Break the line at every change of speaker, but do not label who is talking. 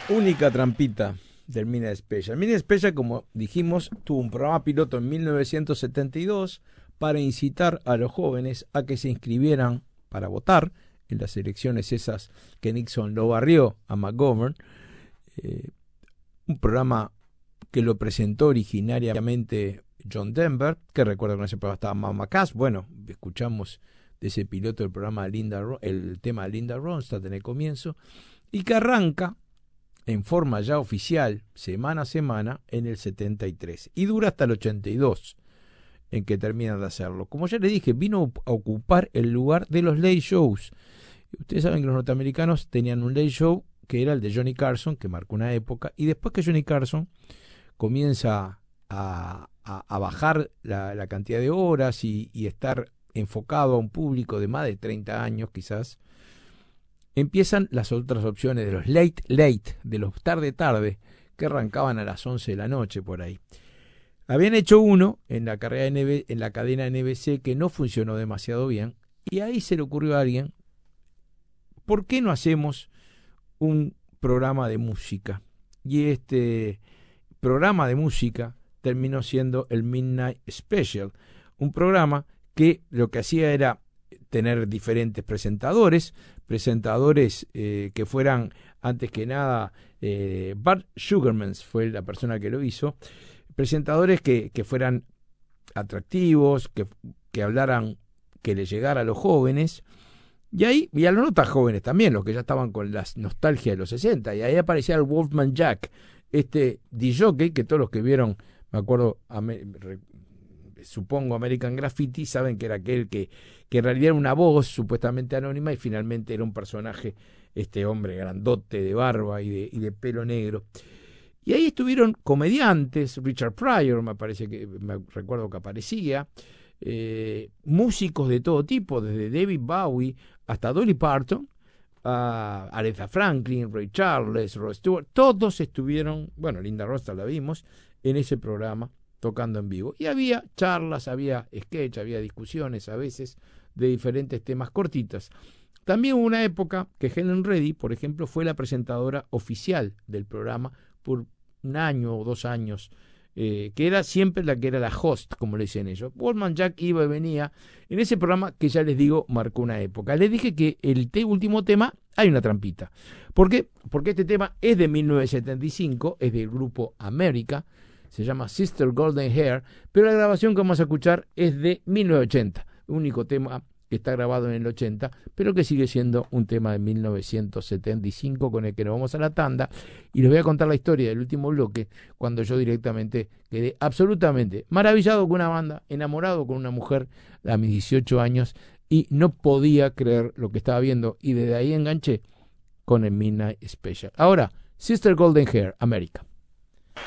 Única trampita del Midnight Special. Midnight Special, como dijimos, tuvo un programa piloto en 1972 para incitar a los jóvenes a que se inscribieran para votar en las elecciones esas que Nixon lo barrió a McGovern. Un programa que lo presentó originariamente John Denver, que recuerdo que en ese programa estaba Mama Cass. Bueno, escuchamos de ese piloto del programa el tema de Linda Ronstadt en el comienzo, y que arranca en forma ya oficial, semana a semana, en el 73, y dura hasta el 82, en que terminan de hacerlo. Como ya les dije, vino a ocupar el lugar de los late shows. Ustedes saben que los norteamericanos tenían un late show que era el de Johnny Carson, que marcó una época, y después que Johnny Carson comienza a bajar la cantidad de horas y estar enfocado a un público de más de 30 años quizás, empiezan las otras opciones de los late, de los tarde, que arrancaban a las 11 de la noche por ahí. Habían hecho uno en la cadena NBC que no funcionó demasiado bien, y ahí se le ocurrió a alguien, ¿por qué no hacemos un programa de música? Y este programa de música terminó siendo el Midnight Special, un programa que lo que hacía era tener diferentes presentadores que fueran, antes que nada, Bart Sugarman fue la persona que lo hizo, presentadores que fueran atractivos, que hablaran, que le llegara a los jóvenes, y a los no tan jóvenes también, los que ya estaban con la nostalgia de los 60, y ahí aparecía el Wolfman Jack, este DJ que todos los que vieron, me acuerdo, supongo American Graffiti, saben que era aquel que en realidad era una voz supuestamente anónima y finalmente era un personaje, este hombre grandote de barba y de pelo negro. Y ahí estuvieron comediantes, Richard Pryor me recuerdo que aparecía, músicos de todo tipo, desde David Bowie hasta Dolly Parton, Aretha Franklin, Ray Charles, Rod Stewart, todos estuvieron, bueno, Linda Ronstadt la vimos, en ese programa tocando en vivo. Y había charlas, había sketch, había discusiones a veces de diferentes temas cortitas. También hubo una época que Helen Reddy, por ejemplo, fue la presentadora oficial del programa por un año o 2 años, que era siempre la que era la host, como le dicen ellos. Wolfman Jack iba y venía en ese programa que ya les digo marcó una época. Les dije que el último tema hay una trampita. ¿Por qué? Porque este tema es de 1975, es del grupo America, se llama Sister Golden Hair, pero la grabación que vamos a escuchar es de 1980, único tema que está grabado en el 80, pero que sigue siendo un tema de 1975 con el que nos vamos a la tanda, y les voy a contar la historia del último bloque, cuando yo directamente quedé absolutamente maravillado con una banda, enamorado con una mujer a mis 18 años, y no podía creer lo que estaba viendo, y desde ahí enganché con el Midnight Special. Ahora, Sister Golden Hair, America.